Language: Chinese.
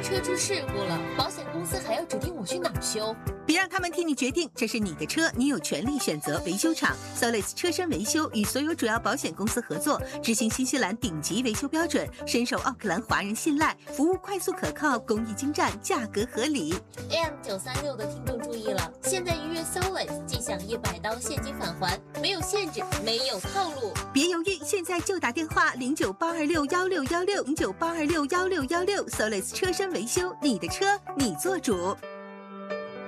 车出事故了，保险公司还要指定我去哪儿修？ 别让他们替你决定，这是你的车，你有权利选择维修厂。Solis 车身维修与所有主要保险公司合作，执行新西兰顶级维修标准，深受奥克兰华人信赖，服务快速可靠，工艺精湛，价格合理。 AM936的听众注意了，现在预约 Solis 即享100刀现金返还，没有限制，没有套路。 别犹豫，现在就打电话0982616616，0982616616 ，Solis 车身维修，你的车你做主。